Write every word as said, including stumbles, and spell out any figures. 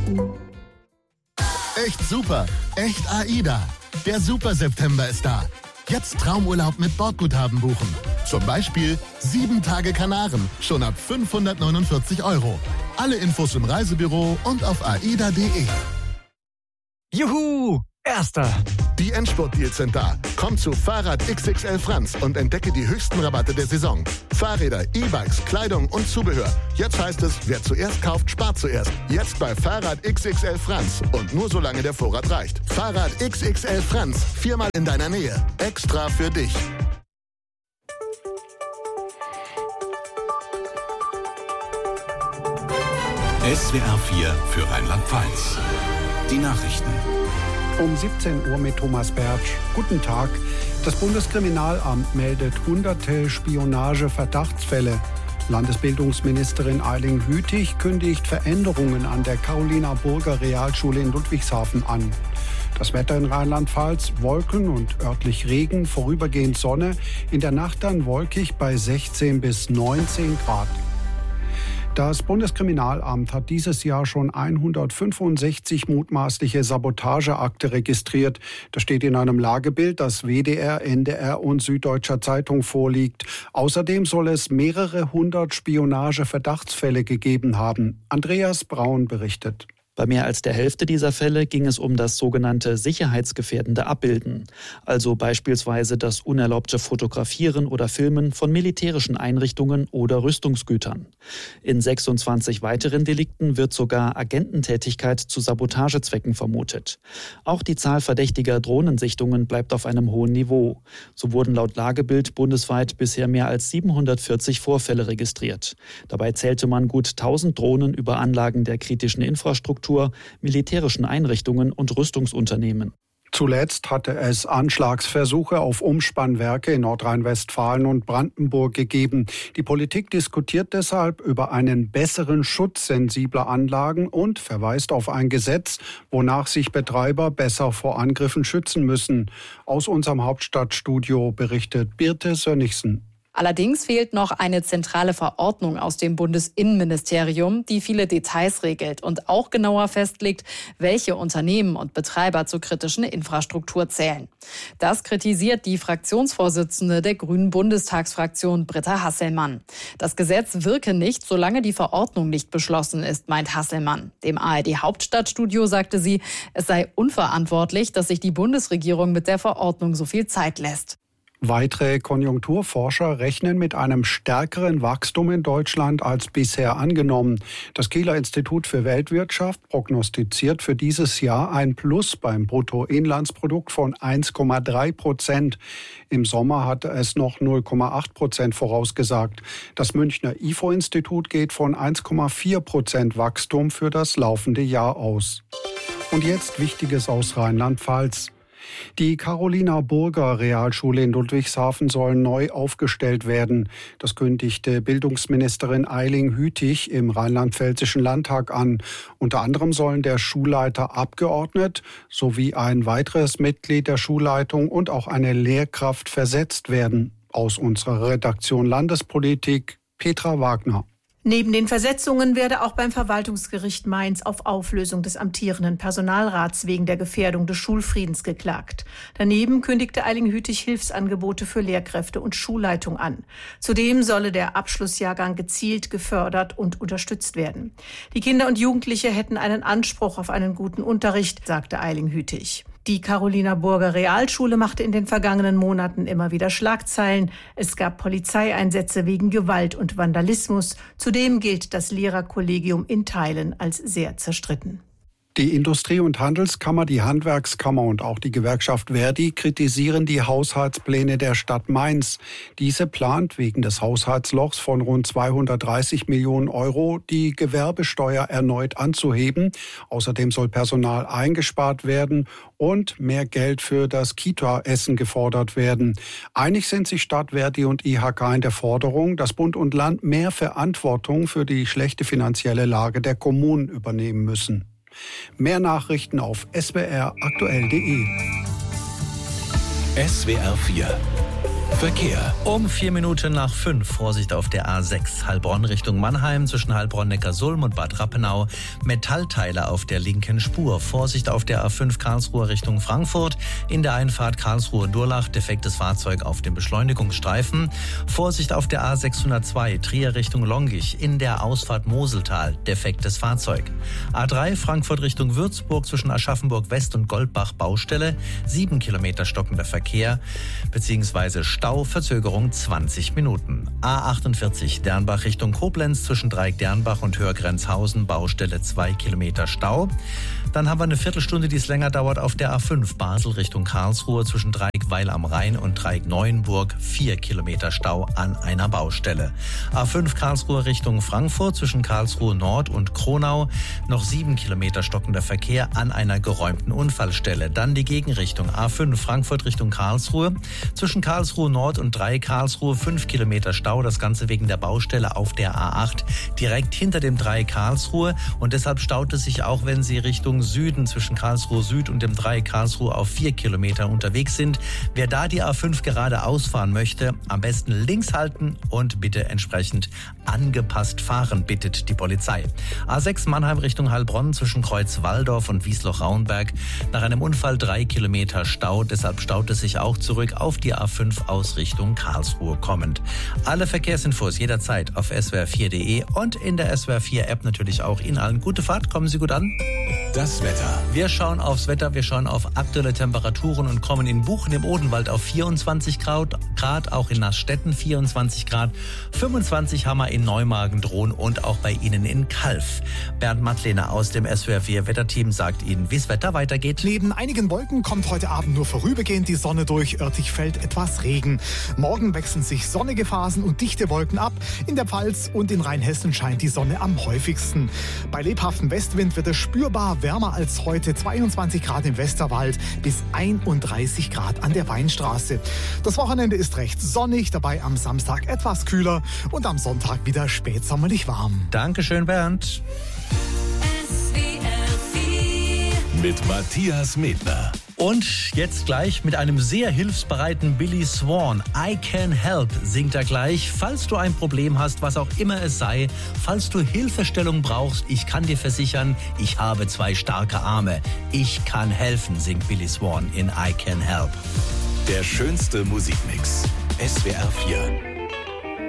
Echt super, echt AIDA. Der Super-September ist da. Jetzt Traumurlaub mit Bordguthaben buchen. Zum Beispiel sieben Tage Kanaren, schon ab fünfhundertneunundvierzig Euro. Alle Infos im Reisebüro und auf aida punkt de. Juhu! Erster! Die Endspurt-Deals sind da. Komm zu Fahrrad X X L Franz und entdecke die höchsten Rabatte der Saison. Fahrräder, E-Bikes, Kleidung und Zubehör. Jetzt heißt es, wer zuerst kauft, spart zuerst. Jetzt bei Fahrrad X X L Franz. Und nur solange der Vorrat reicht. Fahrrad X X L Franz. Viermal in deiner Nähe. Extra für dich. S W R vier für Rheinland-Pfalz. Die Nachrichten. Um siebzehn Uhr mit Thomas Bertsch. Guten Tag. Das Bundeskriminalamt meldet hunderte Spionage-Verdachtsfälle. Landesbildungsministerin Eiling Hütig kündigt Veränderungen an der Carolina-Burger Realschule in Ludwigshafen an. Das Wetter in Rheinland-Pfalz: Wolken und örtlich Regen, vorübergehend Sonne. In der Nacht dann wolkig bei sechzehn bis neunzehn Grad. Das Bundeskriminalamt hat dieses Jahr schon hundertfünfundsechzig mutmaßliche Sabotageakte registriert. Das steht in einem Lagebild, das W D R, N D R und Süddeutscher Zeitung vorliegt. Außerdem soll es mehrere hundert Spionage-Verdachtsfälle gegeben haben. Andreas Braun berichtet. Bei mehr als der Hälfte dieser Fälle ging es um das sogenannte sicherheitsgefährdende Abbilden, also beispielsweise das unerlaubte Fotografieren oder Filmen von militärischen Einrichtungen oder Rüstungsgütern. In sechsundzwanzig weiteren Delikten wird sogar Agententätigkeit zu Sabotagezwecken vermutet. Auch die Zahl verdächtiger Drohnensichtungen bleibt auf einem hohen Niveau. So wurden laut Lagebild bundesweit bisher mehr als siebenhundertvierzig Vorfälle registriert. Dabei zählte man gut tausend Drohnen über Anlagen der kritischen Infrastruktur, militärischen Einrichtungen und Rüstungsunternehmen. Zuletzt hatte es Anschlagsversuche auf Umspannwerke in Nordrhein-Westfalen und Brandenburg gegeben. Die Politik diskutiert deshalb über einen besseren Schutz sensibler Anlagen und verweist auf ein Gesetz, wonach sich Betreiber besser vor Angriffen schützen müssen. Aus unserem Hauptstadtstudio berichtet Birte Sönnigsen. Allerdings fehlt noch eine zentrale Verordnung aus dem Bundesinnenministerium, die viele Details regelt und auch genauer festlegt, welche Unternehmen und Betreiber zur kritischen Infrastruktur zählen. Das kritisiert die Fraktionsvorsitzende der Grünen Bundestagsfraktion, Britta Hasselmann. Das Gesetz wirke nicht, solange die Verordnung nicht beschlossen ist, meint Hasselmann. Dem A R D-Hauptstadtstudio sagte sie, es sei unverantwortlich, dass sich die Bundesregierung mit der Verordnung so viel Zeit lässt. Weitere Konjunkturforscher rechnen mit einem stärkeren Wachstum in Deutschland als bisher angenommen. Das Kieler Institut für Weltwirtschaft prognostiziert für dieses Jahr ein Plus beim Bruttoinlandsprodukt von eins Komma drei Prozent. Im Sommer hatte es noch null Komma acht Prozent vorausgesagt. Das Münchner I F O-Institut geht von eins Komma vier Prozent Wachstum für das laufende Jahr aus. Und jetzt Wichtiges aus Rheinland-Pfalz. Die Carolina-Burger Realschule in Ludwigshafen soll neu aufgestellt werden. Das kündigte Bildungsministerin Eiling Hütig im Rheinland-Pfälzischen Landtag an. Unter anderem sollen der Schulleiter abgeordnet sowie ein weiteres Mitglied der Schulleitung und auch eine Lehrkraft versetzt werden. Aus unserer Redaktion Landespolitik, Petra Wagner. Neben den Versetzungen werde auch beim Verwaltungsgericht Mainz auf Auflösung des amtierenden Personalrats wegen der Gefährdung des Schulfriedens geklagt. Daneben kündigte Eiling Hütig Hilfsangebote für Lehrkräfte und Schulleitung an. Zudem solle der Abschlussjahrgang gezielt gefördert und unterstützt werden. Die Kinder und Jugendliche hätten einen Anspruch auf einen guten Unterricht, sagte Eiling Hütig. Die Carolina-Burger Realschule machte in den vergangenen Monaten immer wieder Schlagzeilen. Es gab Polizeieinsätze wegen Gewalt und Vandalismus. Zudem gilt das Lehrerkollegium in Teilen als sehr zerstritten. Die Industrie- und Handelskammer, die Handwerkskammer und auch die Gewerkschaft Verdi kritisieren die Haushaltspläne der Stadt Mainz. Diese plant wegen des Haushaltslochs von rund zweihundertdreißig Millionen Euro die Gewerbesteuer erneut anzuheben. Außerdem soll Personal eingespart werden und mehr Geld für das Kita-Essen gefordert werden. Einig sind sich Stadt, Verdi und I H K in der Forderung, dass Bund und Land mehr Verantwortung für die schlechte finanzielle Lage der Kommunen übernehmen müssen. Mehr Nachrichten auf s w r aktuell punkt de. S W R vier Verkehr. Um vier Minuten nach fünf. Vorsicht auf der A sechs. Heilbronn Richtung Mannheim zwischen Heilbronn-Neckarsulm und Bad Rappenau. Metallteile auf der linken Spur. Vorsicht auf der A fünf Karlsruhe Richtung Frankfurt. In der Einfahrt Karlsruhe-Durlach defektes Fahrzeug auf dem Beschleunigungsstreifen. Vorsicht auf der A sechshundertzwei Trier Richtung Longich. In der Ausfahrt Moseltal defektes Fahrzeug. A drei Frankfurt Richtung Würzburg zwischen Aschaffenburg West und Goldbach Baustelle. Sieben Kilometer stockender Verkehr beziehungsweise Stau. Verzögerung zwanzig Minuten. A achtundvierzig Dernbach Richtung Koblenz zwischen Dreieck-Dernbach und Hörgrenzhausen Baustelle zwei Kilometer Stau. Dann haben wir eine Viertelstunde, die es länger dauert auf der A fünf Basel Richtung Karlsruhe zwischen Dreieck-Weil am Rhein und Dreieck-Neuenburg vier Kilometer Stau an einer Baustelle. A fünf Karlsruhe Richtung Frankfurt zwischen Karlsruhe Nord und Kronau noch sieben Kilometer stockender Verkehr an einer geräumten Unfallstelle. Dann die Gegenrichtung A fünf Frankfurt Richtung Karlsruhe zwischen Karlsruhe Nord und drei Karlsruhe fünf Kilometer Stau, das Ganze wegen der Baustelle auf der A acht direkt hinter dem drei Karlsruhe und deshalb staut es sich auch, wenn Sie Richtung Süden zwischen Karlsruhe Süd und dem drei Karlsruhe auf vier Kilometer unterwegs sind. Wer da die A fünf gerade ausfahren möchte, am besten links halten und bitte entsprechend angepasst fahren, bittet die Polizei. A sechs Mannheim Richtung Heilbronn zwischen Kreuz Walldorf und Wiesloch-Rauenberg. Nach einem Unfall drei Kilometer Stau, deshalb staut es sich auch zurück auf die A fünf aus Richtung Karlsruhe kommend. Alle Verkehrsinfos jederzeit auf S W R vier punkt de und in der S W R vier App natürlich auch Ihnen allen gute Fahrt. Kommen Sie gut an. Das Wetter. Wir schauen aufs Wetter, wir schauen auf aktuelle Temperaturen und kommen in Buchen im Odenwald auf vierundzwanzig Grad, auch in Nassstetten vierundzwanzig Grad, fünfundzwanzig haben wir in Neumagen drohen und auch bei Ihnen in Calw. Bernd Mattlehner aus dem S W R vier Wetterteam sagt Ihnen, wie das Wetter weitergeht. Neben einigen Wolken kommt heute Abend nur vorübergehend die Sonne durch, örtlich fällt etwas Regen. Morgen wechseln sich sonnige Phasen und dichte Wolken ab. In der Pfalz und in Rheinhessen scheint die Sonne am häufigsten. Bei lebhaftem Westwind wird es spürbar wärmer als heute, zweiundzwanzig Grad im Westerwald bis einunddreißig Grad an der Weinstraße. Das Wochenende ist recht sonnig, dabei am Samstag etwas kühler und am Sonntag wieder spätsommerlich warm. Dankeschön, Bernd. Mit Matthias Medner. Und jetzt gleich mit einem sehr hilfsbereiten Billy Swan. I Can Help singt er gleich. Falls du ein Problem hast, was auch immer es sei, falls du Hilfestellung brauchst, ich kann dir versichern, ich habe zwei starke Arme. Ich kann helfen, singt Billy Swan in I Can Help. Der schönste Musikmix. S W R vier.